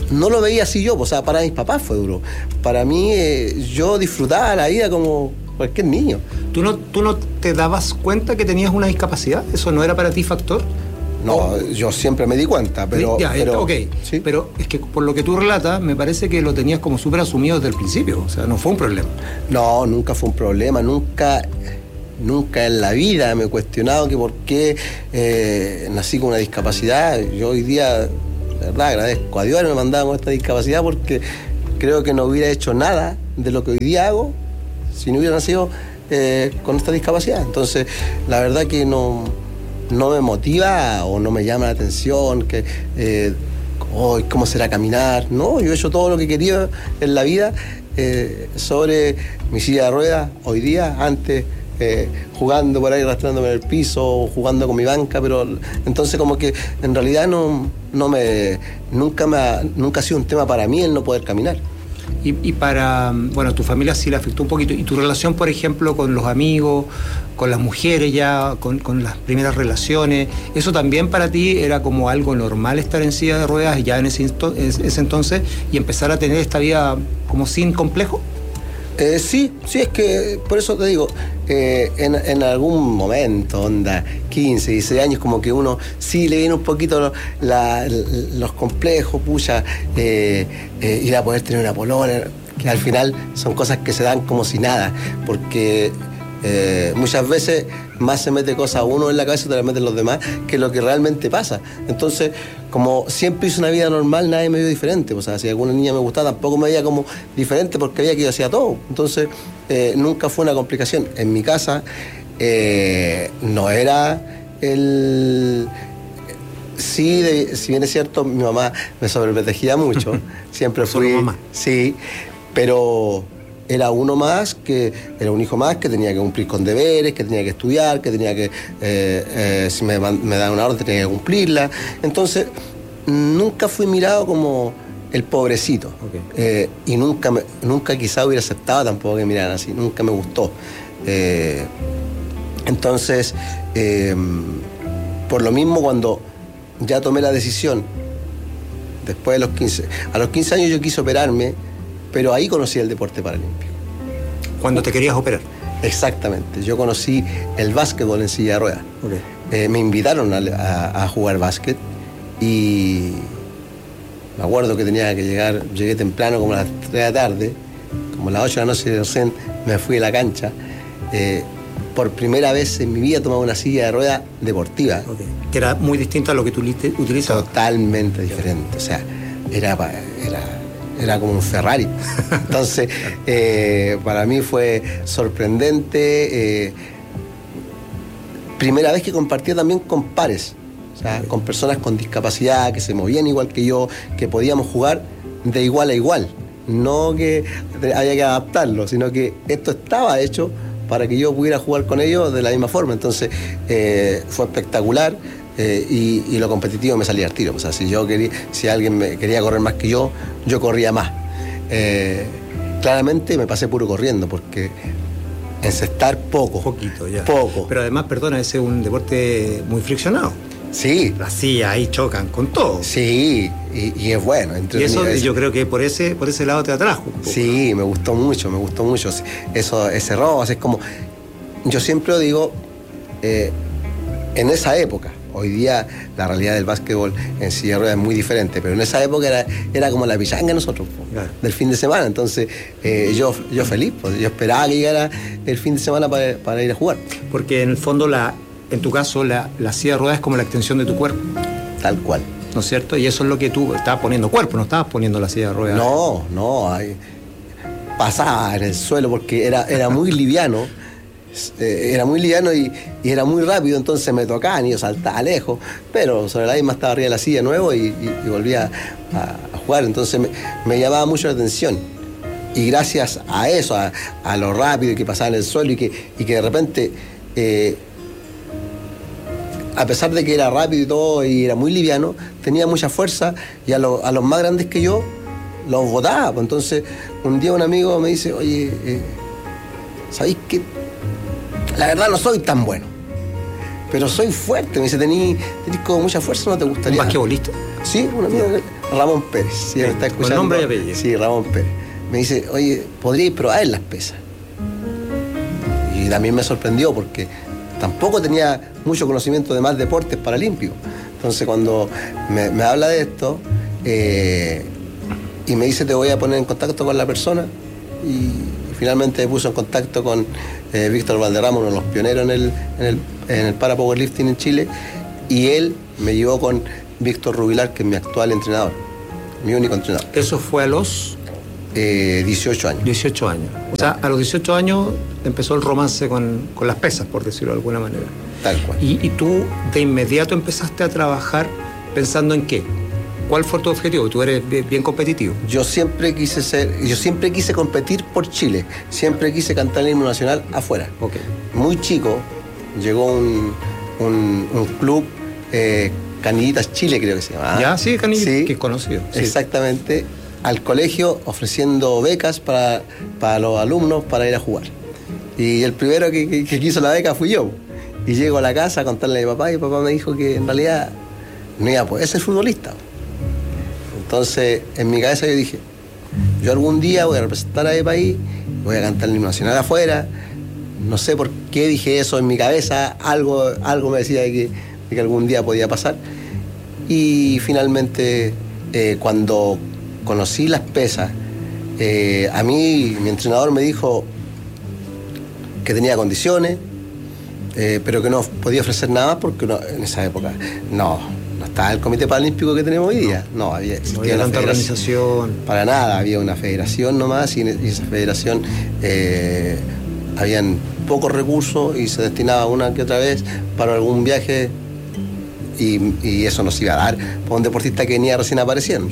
no lo veía así yo, o sea, para mis papás fue duro. Para mí, yo disfrutaba la vida como cualquier niño. ¿Tú no te dabas cuenta que tenías una discapacidad? ¿Eso no era para ti factor? No, yo siempre me di cuenta, pero... ok, ¿sí? Pero es que por lo que tú relatas, me parece que lo tenías como súper asumido desde el principio, o sea, no fue un problema. No, nunca fue un problema, nunca en la vida me he cuestionado que por qué nací con una discapacidad. Yo hoy día, de verdad, agradezco a Dios que me mandaba con esta discapacidad, porque creo que no hubiera hecho nada de lo que hoy día hago si no hubiera nacido con esta discapacidad. Entonces, la verdad que no me motiva o no me llama la atención que cómo será caminar. No, yo he hecho todo lo que quería en la vida sobre mi silla de ruedas hoy día, antes jugando por ahí, arrastrándome en el piso, jugando con mi banca, pero entonces como que en realidad nunca ha sido un tema para mí el no poder caminar. Y para, bueno, tu familia sí le afectó un poquito. ¿Y tu relación, por ejemplo, con los amigos, con las mujeres ya, con las primeras relaciones, eso también para ti era como algo normal, estar en silla de ruedas ya en ese entonces y empezar a tener esta vida como sin complejo? Sí, es que por eso te digo, en algún momento, onda 15, 16 años, como que uno sí le viene un poquito los complejos, ir a poder tener una polola, que al final son cosas que se dan como si nada, porque muchas veces más se mete cosas uno en la cabeza, te las meten los demás, que lo que realmente pasa. Entonces, como siempre hice una vida normal, nadie me vio diferente. O sea, si alguna niña me gustaba, tampoco me veía como diferente, porque veía que yo hacía todo. Entonces, nunca fue una complicación. En mi casa no era el... Sí, si bien es cierto, mi mamá me sobreprotegía mucho. Siempre fui... ¿Solo mamá? Sí, pero... Era un hijo más que tenía que cumplir con deberes, que tenía que estudiar, que tenía que, si me daban una orden, tenía que cumplirla. Entonces, nunca fui mirado como el pobrecito. Okay. Y nunca quizá hubiera aceptado tampoco que me miraran así, nunca me gustó. Entonces, por lo mismo, cuando ya tomé la decisión, después de a los 15 años yo quise operarme, pero ahí conocí el deporte paralímpico. ¿Cuándo te querías operar? Exactamente. Yo conocí el básquetbol en silla de ruedas. Okay. Me invitaron a jugar básquet y me acuerdo que tenía que llegué temprano como a las 3 de la tarde, como a las 8 de la noche recién me fui a la cancha. Por primera vez en mi vida tomaba una silla de ruedas deportiva. Okay. Que era muy distinta a lo que tú utilizas. Totalmente diferente. O sea, era como un Ferrari. Entonces, para mí fue sorprendente. Primera vez que compartía también con pares, o sea, con personas con discapacidad, que se movían igual que yo, que podíamos jugar de igual a igual. No que había que adaptarlo, sino que esto estaba hecho para que yo pudiera jugar con ellos de la misma forma. Entonces, fue espectacular. Y lo competitivo me salía al tiro. O sea, si alguien me quería correr más que yo corría más. Claramente me pasé puro corriendo, porque encestar poco. Poquito, ya. Poco. Pero además, perdona, ese es un deporte muy friccionado. Sí. Las sillas ahí chocan con todo. Sí, y es bueno. Y eso yo creo que por ese lado te atrajo un poco. Sí, me gustó mucho. Ese robo, es como... Yo siempre digo, en esa época, hoy día la realidad del básquetbol en silla de ruedas es muy diferente, pero en esa época era como la pichanga de nosotros, claro, del fin de semana. Entonces yo feliz, pues, yo esperaba que llegara el fin de semana para ir a jugar. Porque en el fondo, en tu caso, la silla de ruedas es como la extensión de tu cuerpo. Tal cual. ¿No es cierto? Y eso es lo que tú estabas poniendo cuerpo, no estabas poniendo la silla de ruedas. No, pasaba en el suelo porque era muy liviano. Era muy liviano y era muy rápido, entonces me tocaban y yo saltaba lejos, pero sobre la misma estaba arriba de la silla nuevo y volvía a jugar. Entonces me llamaba mucho la atención, y gracias a eso, a lo rápido que pasaba en el suelo y que de repente, a pesar de que era rápido y todo y era muy liviano, tenía mucha fuerza, y a los más grandes que yo los botaba. Entonces un día un amigo me dice: oye, ¿sabéis qué? La verdad no soy tan bueno, pero soy fuerte. Me dice, ¿tenés como mucha fuerza, no te gustaría? ¿Un basquetbolista? Sí, un amigo, Ramón Pérez. Sí, me está escuchando. ¿Con nombre y apellido? Sí, Ramón Pérez. Me dice, oye, ¿podríais probar en las pesas? Y también me sorprendió porque tampoco tenía mucho conocimiento de más deportes paralímpicos. Entonces cuando me habla de esto y me dice, te voy a poner en contacto con la persona, y finalmente me puso en contacto con Víctor Valderrama, uno de los pioneros en el para powerlifting en Chile, y él me llevó con Víctor Rubilar, que es mi actual entrenador, mi único entrenador. ¿Eso fue a los? 18 años. 18 años. O sea, a los 18 años empezó el romance con las pesas, por decirlo de alguna manera. Tal cual. Y tú de inmediato empezaste a trabajar pensando en qué. ¿Cuál fue tu objetivo? Tú eres bien competitivo. Yo siempre quise competir por Chile. Siempre quise cantar el himno nacional afuera. Okay. Muy chico llegó un club, Canillitas Chile creo que se llama. Ya, sí, Canillitas, sí, que es conocido. Sí. Exactamente. Al colegio ofreciendo becas para los alumnos para ir a jugar. Y el primero que quiso la beca fui yo. Y llego a la casa a contarle a mi papá, y papá me dijo que en realidad no iba a poder ser futbolista. Entonces, en mi cabeza yo dije, yo algún día voy a representar a mi país, voy a cantar el himno nacional afuera. No sé por qué dije eso en mi cabeza, algo me decía de que algún día podía pasar. Y finalmente, cuando conocí las pesas, a mí mi entrenador me dijo que tenía condiciones, pero que no podía ofrecer nada más porque en esa época no estaba el Comité Paralímpico que tenemos hoy día. No había tanta organización. Para nada, había una federación nomás, y esa federación habían pocos recursos y se destinaba una que otra vez para algún viaje, y eso nos iba a dar para un deportista que venía recién apareciendo.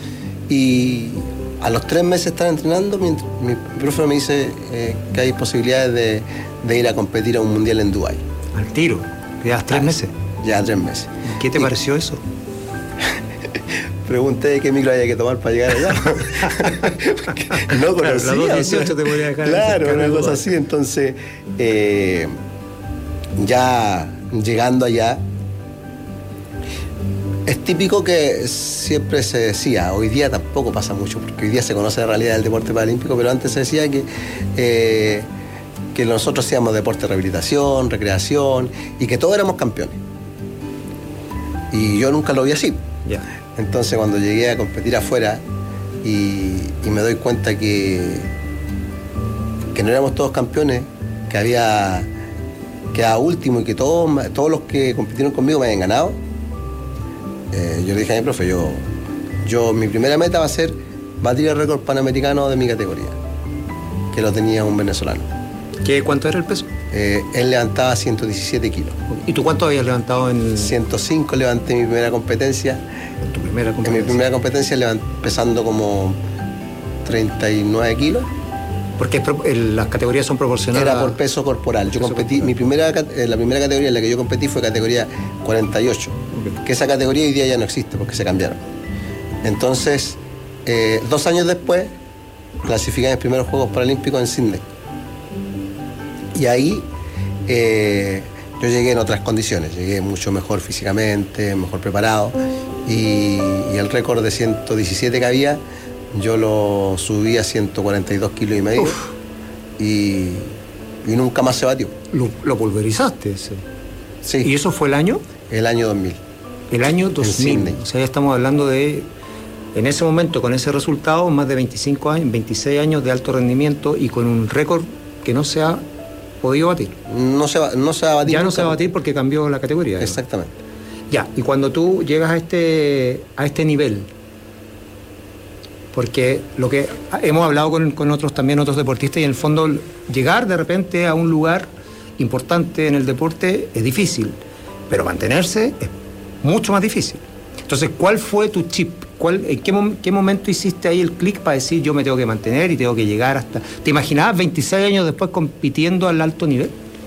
Y a los 3 meses de estar entrenando, mi profe me dice que hay posibilidades de ir a competir a un mundial en Dubái. ¿Al tiro? ¿Llevas 3 meses? Ya 3 meses. ¿Qué te pareció eso? Pregunté qué micro había que tomar para llegar allá. No conocía. Claro, 18 te podría dejar. Claro, una cosa así. Entonces, ya llegando allá, es típico que siempre se decía, hoy día tampoco pasa mucho, porque hoy día se conoce la realidad del deporte paralímpico, pero antes se decía que nosotros hacíamos deporte de rehabilitación, recreación, y que todos éramos campeones. Y yo nunca lo vi así. Yeah. Entonces cuando llegué a competir afuera y me doy cuenta que no éramos todos campeones, que había quedado último y que todos los que compitieron conmigo me habían ganado, yo le dije a mi profe, mi primera meta va a ser batir el récord panamericano de mi categoría, que lo tenía un venezolano. ¿Cuánto era el peso? Él levantaba 117 kilos. ¿Y tú cuánto habías levantado en...? 105 levanté mi primera competencia. ¿Tu primera competencia? En mi primera competencia pesando como 39 kilos. Porque las categorías son proporcionales. Era por peso corporal. Yo competí, la primera categoría en la que yo competí fue categoría 48. Okay. Que esa categoría hoy día ya no existe porque se cambiaron. Entonces, 2 años después, clasificé en los primeros Juegos Paralímpicos en Sydney. Y ahí yo llegué en otras condiciones, llegué mucho mejor físicamente, mejor preparado, y el récord de 117 que había, yo lo subí a 142 kilos y medio. Y nunca más se batió. ¿Lo pulverizaste ese? Sí. ¿Y eso fue el año? El año 2000. El año 2000. O sea, ya estamos hablando de, en ese momento, con ese resultado, más de 25 años, 26 años de alto rendimiento y con un récord que no se ha podido batir. No se va a batir. Ya no se va a batir porque cambió la categoría. Exactamente. Ya, y cuando tú llegas a este nivel, porque lo que hemos hablado con otros deportistas, y en el fondo llegar de repente a un lugar importante en el deporte es difícil, pero mantenerse es mucho más difícil. Entonces, ¿cuál fue tu chip? ¿En qué momento hiciste ahí el clic para decir yo me tengo que mantener y tengo que llegar hasta... ¿Te imaginabas 26 años después compitiendo al alto nivel?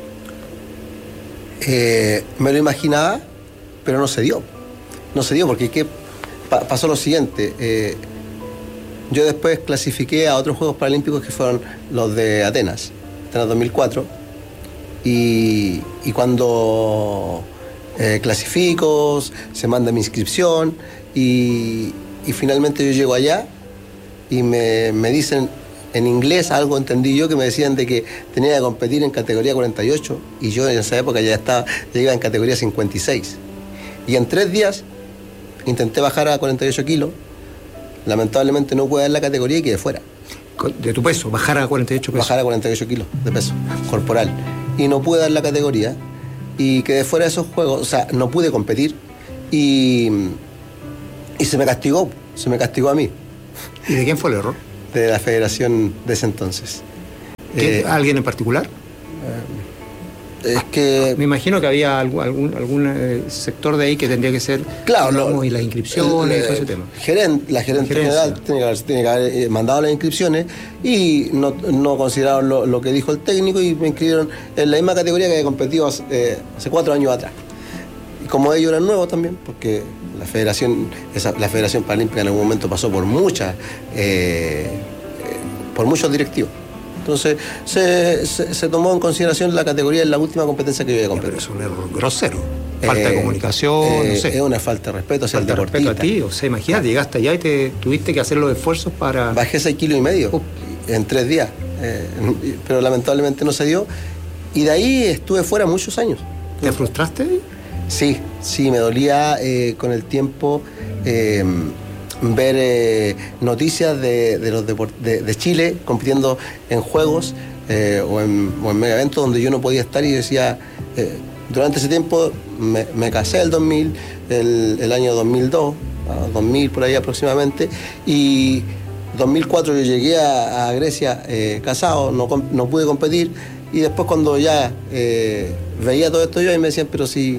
Me lo imaginaba, pero no se dio. No se dio porque pasó lo siguiente. Yo después clasifiqué a otros Juegos Paralímpicos que fueron los de Atenas 2004, y cuando clasifico, se manda mi inscripción y finalmente yo llego allá y me dicen en inglés, algo entendí yo, que me decían de que tenía que competir en categoría 48 y yo en esa época ya iba en categoría 56. Y en 3 días intenté bajar a 48 kilos, lamentablemente no pude dar la categoría y quedé fuera. ¿De tu peso? ¿Bajar a 48 pesos? Bajar a 48 kilos de peso corporal. Y no pude dar la categoría y quedé fuera de esos juegos, o sea, no pude competir y se me castigó a mí. ¿Y de quién fue el error? De la federación de ese entonces. ¿Alguien en particular? Es que... Me imagino que había algún sector de ahí que tendría que ser... Claro, y las inscripciones y todo ese tema. La gerente general tiene que haber mandado las inscripciones y no consideraron lo que dijo el técnico y me inscribieron en la misma categoría que había competido hace 4 años atrás. Y como ellos eran nuevos también, porque la Federación Paralímpica en algún momento pasó por muchos directivos. Entonces se tomó en consideración la categoría en la última competencia que yo había competido. Pero es un error grosero. Falta de comunicación, no sé. Es una falta de respeto hacia el deportista. Falta de respeto a ti, o sea, imagínate, llegaste allá y tuviste que hacer los esfuerzos para... Bajé 6,5 kilos en 3 días, pero lamentablemente no se dio. Y de ahí estuve fuera muchos años. ¿Te frustraste? Sí, me dolía con el tiempo ver noticias de Chile compitiendo en juegos o en mega eventos donde yo no podía estar y decía, durante ese tiempo me casé el 2000, el año 2002, 2000 por ahí aproximadamente, y 2004 yo llegué a Grecia casado, no pude competir, y después cuando ya veía todo esto yo y me decían, pero si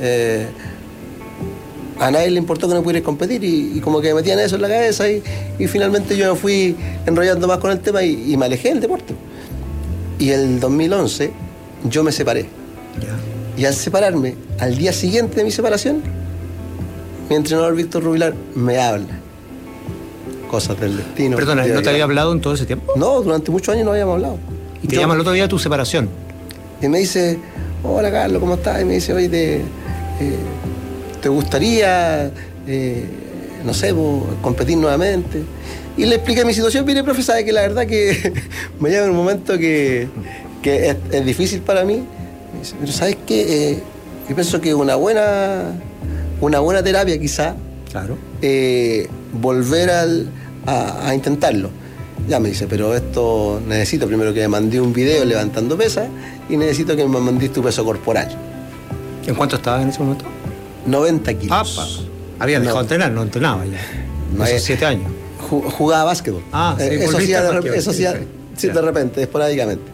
a nadie le importó que no pudieras competir, y como que me metían eso en la cabeza y finalmente yo me fui enrollando más con el tema y me alejé del deporte. Y el 2011 yo me separé. Y al separarme, al día siguiente de mi separación, mi entrenador Víctor Rubilar me habla. Cosas del destino. Perdona, ¿no te había hablado en todo ese tiempo? No, durante muchos años no habíamos hablado. Y te llama el otro día a tu separación. Y me dice, hola Carlos, ¿cómo estás? Y me dice, oye, ¿te gustaría, no sé, competir nuevamente? Y le expliqué mi situación. Mire, profe, sabe que la verdad que me llega un momento que es difícil para mí. Me dice, pero ¿sabes qué? Yo pienso que una buena terapia quizá, claro, volver a intentarlo. Ya me dice, pero esto necesito primero que me mandé un video levantando pesas y necesito que me mandéis tu peso corporal. ¿En cuánto estabas en ese momento? 90 kilos. ¡Apa! Había dejado de entrenar, no entrenaba ya. No, esos 7 años. Jugaba básquetbol. Ah, sí, eso hacía de repente, esporádicamente.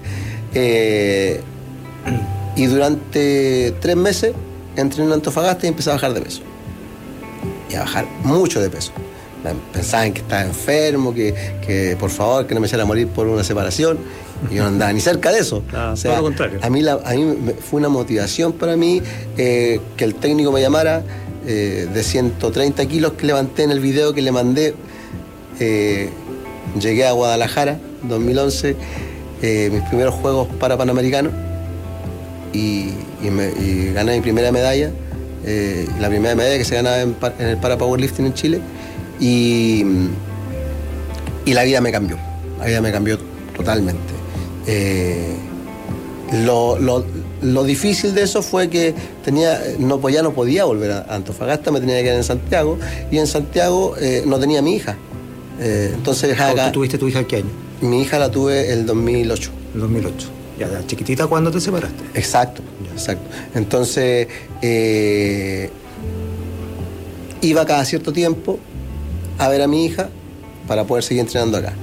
Y durante 3 meses entrené en Antofagasta y empecé a bajar de peso. Y a bajar mucho de peso. Pensaban que estaba enfermo, que por favor, que no me echara a morir por una separación. Y yo no andaba ni cerca de eso. O sea, todo lo contrario. A mí fue una motivación para mí que el técnico me llamara de 130 kilos que levanté en el video que le mandé. Llegué a Guadalajara, 2011, mis primeros Juegos Panamericanos y gané mi primera medalla, la primera medalla que se ganaba en el Powerlifting en Chile. Y la vida me cambió totalmente. Lo difícil de eso fue que ya no podía volver a Antofagasta, me tenía que quedar en Santiago, y en Santiago no tenía a mi hija. Entonces acá, ¿Tú tuviste tu hija qué año? Mi hija la tuve el 2008. El 2008. Ya, chiquitita, ¿cuándo te separaste? Exacto. Entonces iba cada cierto tiempo a ver a mi hija para poder seguir entrenando acá.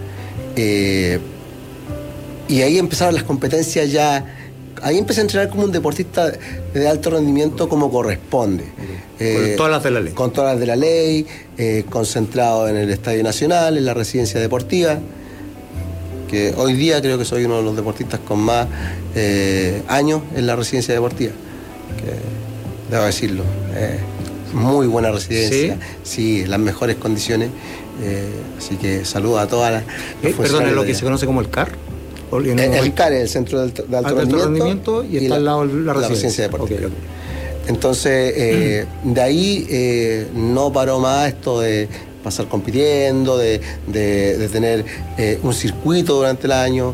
Y ahí empezaron las competencias ya. Ahí empecé a entrenar como un deportista de alto rendimiento como corresponde. Con todas las de la ley. Con todas las de la ley, concentrado en el Estadio Nacional, en la residencia deportiva, que hoy día creo que soy uno de los deportistas con más años en la residencia deportiva. Que, debo decirlo, muy buena residencia, sí, las mejores condiciones. Así que saludo a todas las perdón, ¿es lo que se conoce como el CAR? El CARE, el Centro de Alto Rendimiento, y está al lado la residencia deportiva. Okay. Entonces, de ahí no paró más esto de pasar compitiendo, de tener un circuito durante el año.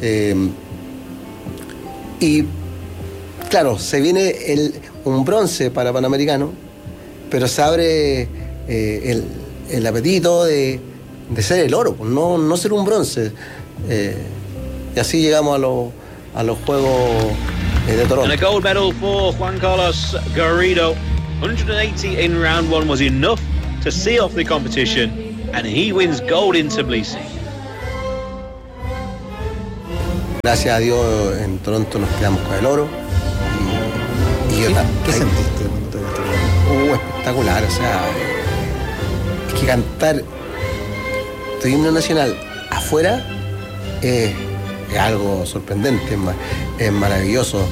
Y claro, se viene un bronce para Panamericano, pero se abre el apetito de ser el oro, no ser un bronce. Y así llegamos a los Juegos de Toronto. And a gold medal for Juan Carlos Garrido. 180 in round one was enough to see off the competition, and he wins gold in Tbilisi. Gracias a Dios en Toronto nos quedamos con el oro. Y yo ¿Qué sentiste cuando te ganaste? Espectacular, o sea, es que cantar tu himno nacional afuera es algo sorprendente, es maravilloso.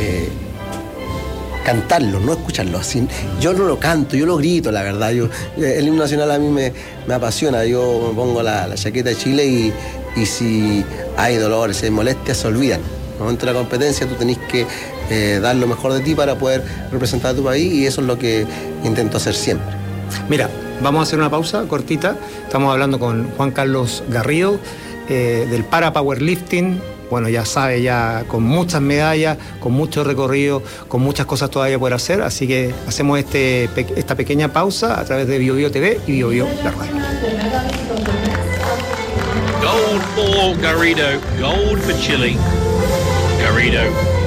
Cantarlo, no escucharlo. Así, yo no lo canto, yo lo grito, la verdad. El himno nacional a mí me apasiona. Yo me pongo la chaqueta de Chile y si hay dolores, si hay molestias, se olvidan. En el momento de la competencia tú tenés que dar lo mejor de ti para poder representar a tu país, y eso es lo que intento hacer siempre. Mira, vamos a hacer una pausa cortita. Estamos hablando con Juan Carlos Garrido del para powerlifting. Bueno, ya sabe, ya con muchas medallas, con mucho recorrido, con muchas cosas todavía por hacer, así que hacemos esta pequeña pausa a través de BioBio TV y BioBio La Radio. Gold for Garrido, gold for Chile. Garrido.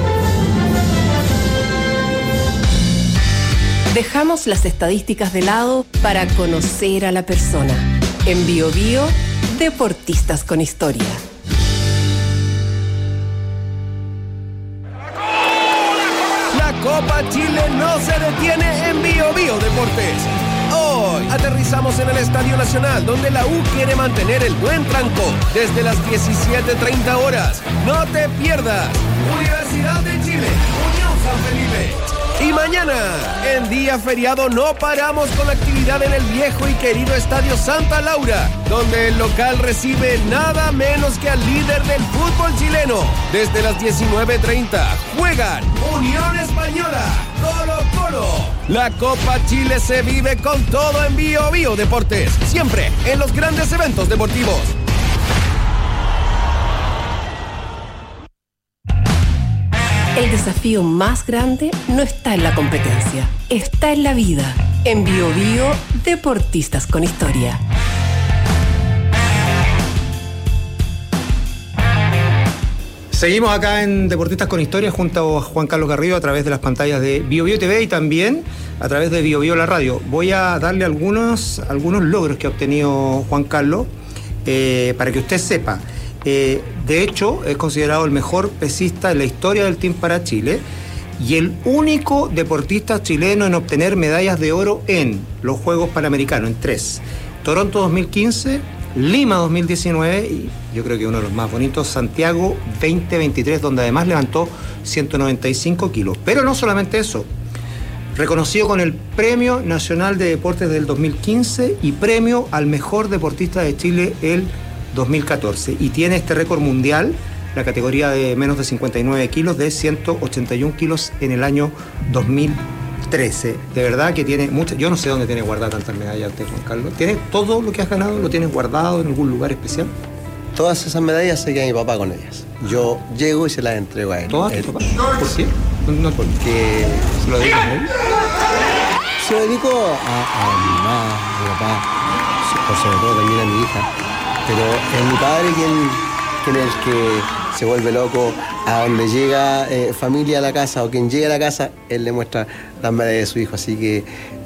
Dejamos las estadísticas de lado para conocer a la persona. En BioBio, Deportistas con Historia. Copa Chile no se detiene en BioBio Deportes. Hoy aterrizamos en el Estadio Nacional, donde la U quiere mantener el buen tranco desde las 17:30 horas. No te pierdas. Universidad de Chile, Unión San Felipe. Y mañana, en día feriado, no paramos con la actividad en el viejo y querido Estadio Santa Laura, donde el local recibe nada menos que al líder del fútbol chileno. Desde las 19:30 juegan Unión Española, Colo-Colo. La Copa Chile se vive con todo en BioBio Deportes, siempre en los grandes eventos deportivos. El desafío más grande no está en la competencia, está en la vida. En BioBio, Deportistas con Historia. Seguimos acá en Deportistas con Historia junto a Juan Carlos Garrido a través de las pantallas de BioBio TV y también a través de BioBio La Radio. Voy a darle algunos logros que ha obtenido Juan Carlos para que usted sepa. De hecho, es considerado el mejor pesista en la historia del Team para Chile y el único deportista chileno en obtener medallas de oro en los Juegos Panamericanos, en 3. Toronto 2015, Lima 2019 y yo creo que uno de los más bonitos, Santiago 2023, donde además levantó 195 kilos. Pero no solamente eso, reconocido con el Premio Nacional de Deportes del 2015 y Premio al Mejor Deportista de Chile el 2014, y tiene este récord mundial, la categoría de menos de 59 kilos, de 181 kilos en el año 2013. De verdad que tiene muchas, yo no sé dónde tiene guardada tantas medallas de Juan Carlos. ¿Tienes todo lo que has ganado, lo tienes guardado en algún lugar especial? Todas esas medallas se queda mi papá con ellas. Yo llego y se las entrego a él. ¿Todas tu papá? ¿Por qué? No, porque se lo dedico a él. Se lo dedico a mi mamá, a mi papá, por sobre todo también a mi hija. Pero es mi padre quien es el que se vuelve loco a donde llega familia a la casa o quien llega a la casa, él le muestra las medallas de su hijo. Así que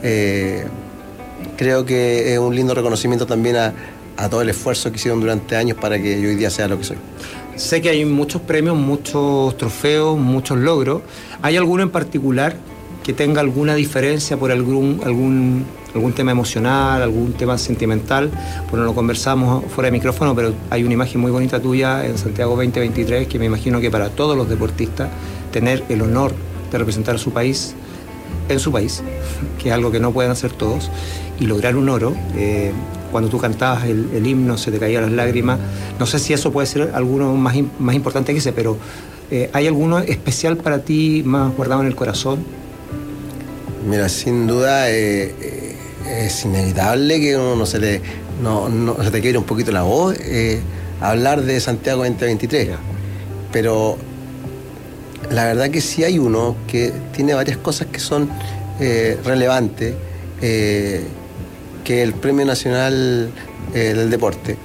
creo que es un lindo reconocimiento también a todo el esfuerzo que hicieron durante años para que yo hoy día sea lo que soy. Sé que hay muchos premios, muchos trofeos, muchos logros. ¿Hay alguno en particular que tenga alguna diferencia por algún tema emocional, algún tema sentimental? Bueno, lo conversamos fuera de micrófono, pero hay una imagen muy bonita tuya en Santiago 2023 que me imagino que para todos los deportistas tener el honor de representar a su país, en su país, que es algo que no pueden hacer todos, y lograr un oro. cuando tú cantabas el himno se te caían las lágrimas. No sé si eso puede ser alguno más importante que ese, pero ¿hay alguno especial para ti, más guardado en el corazón? Mira, sin duda es inevitable que uno no se te quiebre un poquito la voz hablar de Santiago 2023. Pero la verdad que sí hay uno que tiene varias cosas que son relevantes, que el Premio Nacional del Deporte.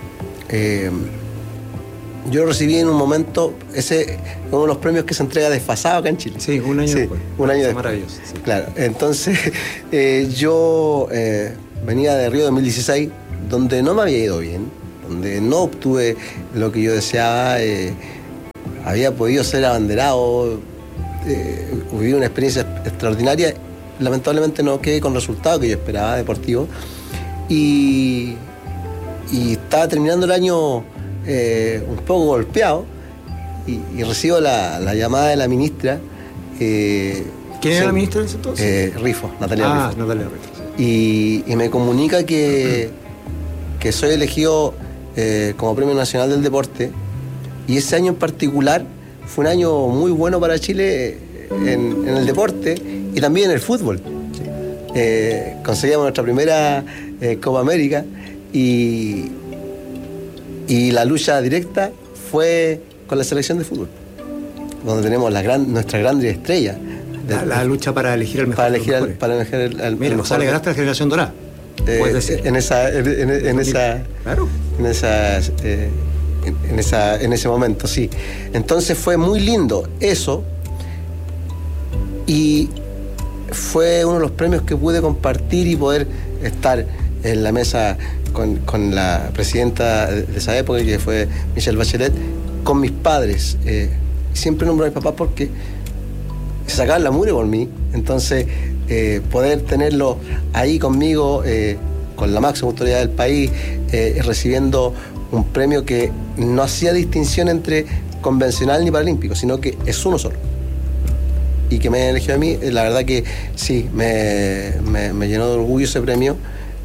Yo lo recibí en un momento, ese uno de los premios que se entrega desfasado acá en Chile. Sí, un año después. Un año después. Maravilloso. Sí. Claro, entonces yo venía de Río 2016, donde no me había ido bien, donde no obtuve lo que yo deseaba, había podido ser abanderado, viví una experiencia extraordinaria, lamentablemente no quedé con el resultado que yo esperaba deportivo, y estaba terminando el año un poco golpeado, y recibo la llamada de la ministra. ¿Quién era la ministra en ese entonces? Rifo, Natalia Rifo. Natalia Rifo, sí. Y me comunica que soy elegido como Premio Nacional del Deporte, y ese año en particular fue un año muy bueno para Chile en el deporte y también en el fútbol. Conseguimos nuestra primera Copa América, y la lucha directa fue con la selección de fútbol, donde tenemos nuestra grande estrella. La lucha para elegir el mejor. Para elegir el Mira, mejor. le ganaste a la generación dorada. En ese momento, sí. Entonces fue muy lindo eso, y fue uno de los premios que pude compartir y poder estar en la mesa con la presidenta de esa época, que fue Michelle Bachelet, con mis padres. Siempre nombro a mis papás porque se sacaban la mugre por mí. Entonces, poder tenerlo ahí conmigo, con la máxima autoridad del país, recibiendo un premio que no hacía distinción entre convencional ni paralímpico, sino que es uno solo, y que me hayan elegido a mí, la verdad que sí, me llenó de orgullo ese premio.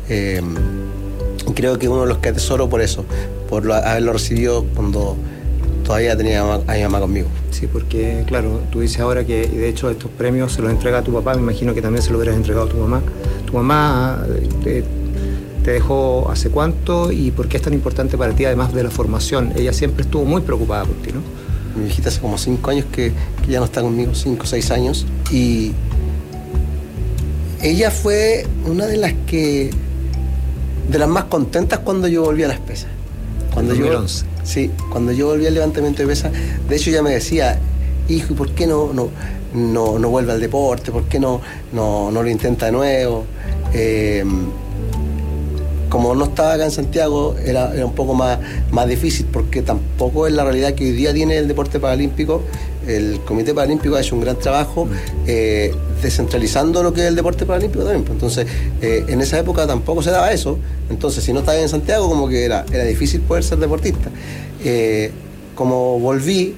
Creo que uno de los que atesoro por eso, por haberlo recibido cuando todavía tenía a mi mamá conmigo. Sí, porque claro, tú dices ahora que de hecho estos premios se los entrega a tu papá, me imagino que también se los hubieras entregado a tu mamá. ¿Tu mamá te dejó hace cuánto y por qué es tan importante para ti, además de la formación? Ella siempre estuvo muy preocupada por ti, ¿no? Mi viejita hace como 5 años que ya no está conmigo, 5 o 6 años, y ella fue una de las más contentas cuando yo volví a las pesas. Cuando 2011. Cuando yo volví al levantamiento de pesas, de hecho ella me decía, hijo, ¿y por qué no vuelve al deporte? ¿Por qué no lo intenta de nuevo? Como no estaba acá en Santiago, era un poco más difícil, porque tampoco es la realidad que hoy día tiene el deporte paralímpico. El Comité Paralímpico ha hecho un gran trabajo descentralizando lo que es el deporte paralímpico también. Entonces, en esa época tampoco se daba eso. Entonces, si no estabas en Santiago, como que era difícil poder ser deportista. Como volví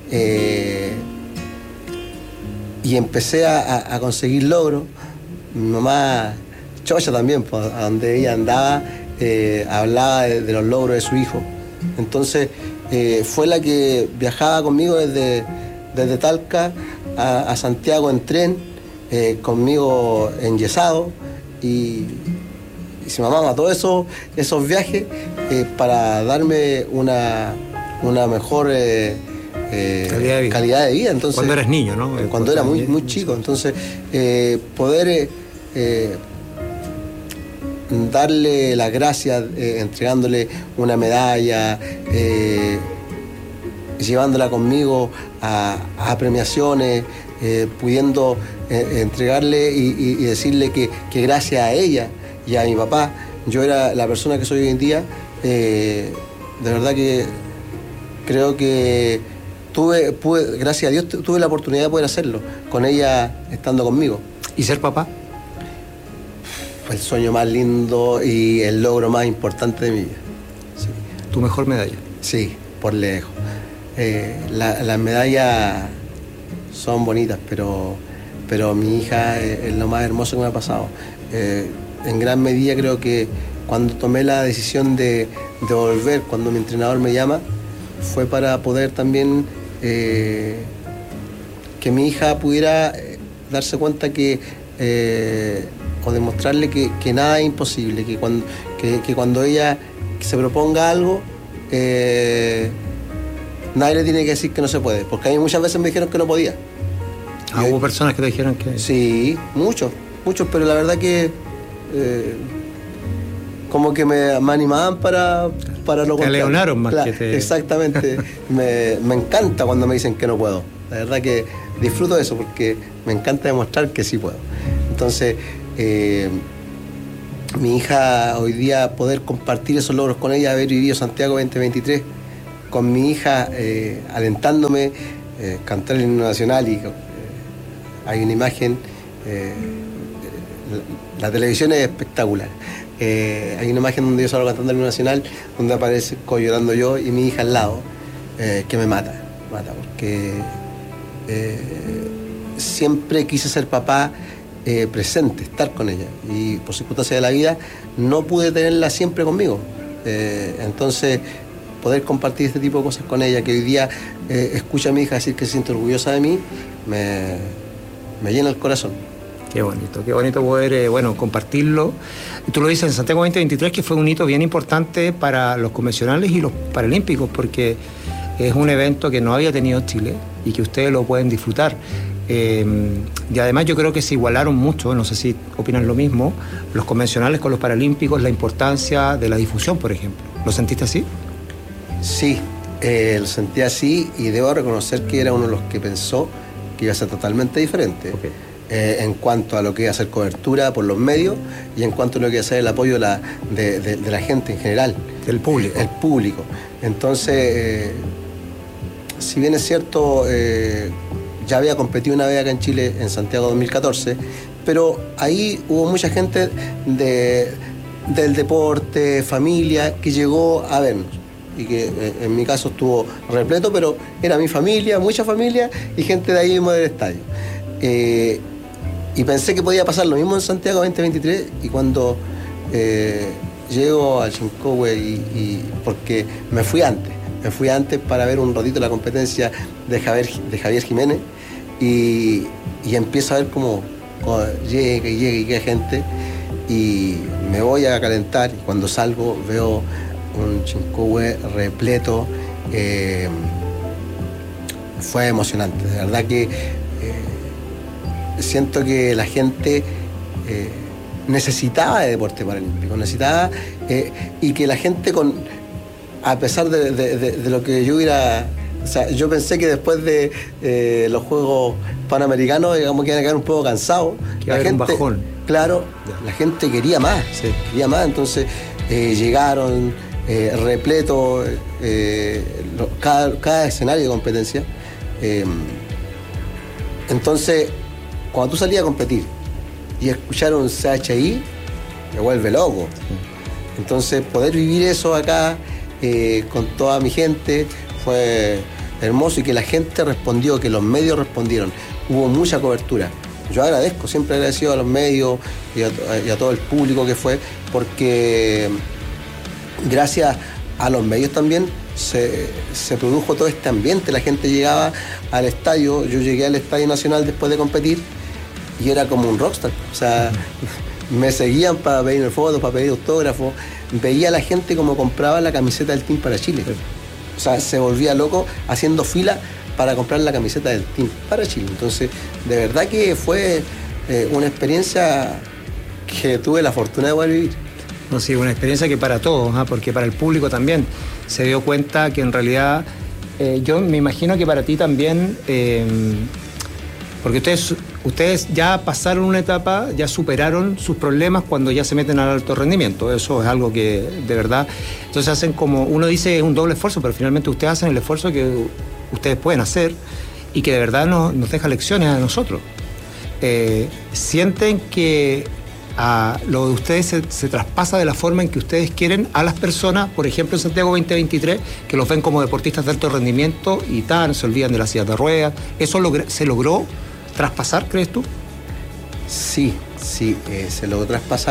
y empecé a conseguir logros, mi mamá chocha también, pues, a donde ella andaba, hablaba de los logros de su hijo. Entonces, fue la que viajaba conmigo desde Talca a Santiago en tren, conmigo enyesado, y se mamaba todos esos viajes para darme una mejor calidad de vida. Entonces, cuando eras niño, ¿no? Cuando era muy chico. Entonces, poder darle las gracias, entregándole una medalla, llevándola conmigo a premiaciones, pudiendo entregarle y decirle que gracias a ella y a mi papá yo era la persona que soy hoy en día. De verdad que creo que gracias a Dios tuve la oportunidad de poder hacerlo, con ella estando conmigo. ¿Y ser papá? El sueño más lindo y el logro más importante de mi vida. Sí. ¿Tu mejor medalla? Sí, por lejos. Las medallas son bonitas, pero mi hija es lo más hermoso que me ha pasado. En gran medida creo que cuando tomé la decisión de volver, cuando mi entrenador me llama, fue para poder también que mi hija pudiera darse cuenta o demostrarle que nada es imposible, que cuando ella se proponga algo, nadie le tiene que decir que no se puede, porque a mí muchas veces me dijeron que no podía. ¿Hubo personas que te dijeron que...? Sí, muchos, pero la verdad que como que me animaban para lo contrario. Te leonaron más que te... Exactamente. me encanta cuando me dicen que no puedo. La verdad que disfruto de eso porque me encanta demostrar que sí puedo. Entonces, mi hija, hoy día poder compartir esos logros con ella, haber vivido Santiago 2023 con mi hija, alentándome, cantar el himno nacional y hay una imagen, la televisión es espectacular. Hay una imagen donde yo salgo cantando el himno nacional, donde aparece llorando yo y mi hija al lado, que me mata porque siempre quise ser papá presente, estar con ella, y por circunstancias de la vida no pude tenerla siempre conmigo. Entonces, poder compartir este tipo de cosas con ella, que hoy día escucha a mi hija decir que se siente orgullosa de mí, me llena el corazón. Qué bonito poder compartirlo. Y tú lo dices en Santiago 2023, que fue un hito bien importante para los convencionales y los paralímpicos, porque es un evento que no había tenido Chile y que ustedes lo pueden disfrutar. Y además yo creo que se igualaron mucho, no sé si opinan lo mismo, los convencionales con los paralímpicos, la importancia de la difusión, por ejemplo. ¿Lo sentiste así? Sí, lo sentí así y debo reconocer que era uno de los que pensó que iba a ser totalmente diferente. Okay. En cuanto a lo que iba a ser cobertura por los medios y en cuanto a lo que iba a ser el apoyo de la gente en general. Del público. El público. Entonces, si bien es cierto, ya había competido una vez acá en Chile, en Santiago 2014, pero ahí hubo mucha gente del deporte, familia, que llegó a vernos. Y que en mi caso estuvo repleto, pero era mi familia, mucha familia y gente de ahí mismo del estadio. Y pensé que podía pasar lo mismo en Santiago 2023 y cuando llego al Chincohue porque me fui antes para ver un ratito la competencia de Javier Jiménez y empiezo a ver cómo llega gente y me voy a calentar y cuando salgo veo un Chincohue repleto. Fue emocionante, de verdad que siento que la gente necesitaba de deporte paralímpico, y que la gente a pesar de lo que yo hubiera, o sea, yo pensé que después de los Juegos Panamericanos, digamos, que iban a quedar un poco cansados. Que la gente, un bajón. Claro, la gente quería más, entonces llegaron repleto cada escenario de competencia. Entonces, cuando tú salías a competir y escuchar un CHI, me vuelve loco. Entonces, poder vivir eso acá con toda mi gente fue hermoso y que la gente respondió, que los medios respondieron. Hubo mucha cobertura. Yo agradezco, siempre agradecido a los medios y a todo el público que fue, porque gracias a los medios también se produjo todo este ambiente. La gente llegaba al estadio, yo llegué al Estadio Nacional después de competir y era como un rockstar. O sea, me seguían para pedirme fotos, para pedir autógrafos. Veía a la gente como compraba la camiseta del Team para Chile. O sea, se volvía loco haciendo fila para comprar la camiseta del Team para Chile. Entonces, de verdad que fue una experiencia que tuve la fortuna de poder vivir. No, sí, una experiencia que para todos, porque para el público también se dio cuenta que en realidad, yo me imagino que para ti también, porque ustedes ya pasaron una etapa, ya superaron sus problemas cuando ya se meten al alto rendimiento. Eso es algo que de verdad, entonces hacen como, uno dice es un doble esfuerzo, pero finalmente ustedes hacen el esfuerzo que ustedes pueden hacer y que de verdad nos deja lecciones a nosotros. Sienten que lo de ustedes se traspasa de la forma en que ustedes quieren a las personas, por ejemplo en Santiago 2023, que los ven como deportistas de alto rendimiento y se olvidan de las sillas de ruedas. ¿Eso se logró traspasar, crees tú? Sí, se logró traspasar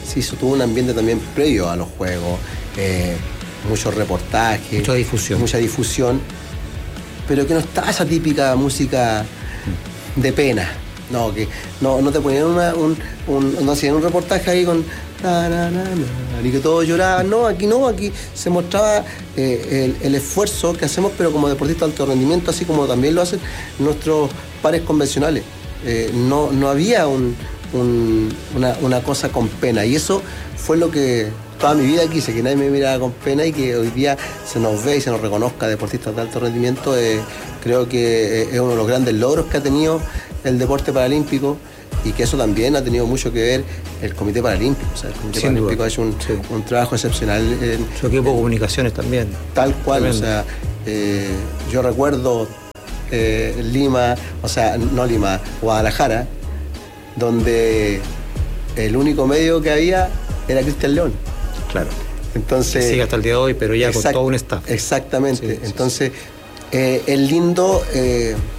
se hizo todo un ambiente también previo a los juegos, muchos reportajes, mucha difusión, pero que no estaba esa típica música de pena. No, que no te ponían no hacían un reportaje ahí con y que todos lloraban. No, aquí se mostraba el esfuerzo que hacemos, pero como deportistas de alto rendimiento, así como también lo hacen nuestros pares convencionales. No había una cosa con pena, y eso fue lo que toda mi vida quise, que nadie me mirara con pena y que hoy día se nos ve y se nos reconozca deportistas de alto rendimiento. Creo que es uno de los grandes logros que ha tenido el deporte paralímpico, y que eso también ha tenido mucho que ver el Comité Paralímpico. O sea, el Comité Paralímpico ha hecho un trabajo excepcional. Su equipo de comunicaciones también. Tal cual, tremendo. O sea, yo recuerdo Guadalajara, donde el único medio que había era Cristian León. Claro. Entonces, que sigue hasta el día de hoy, pero ya con todo un staff. Exactamente. Entonces, es lindo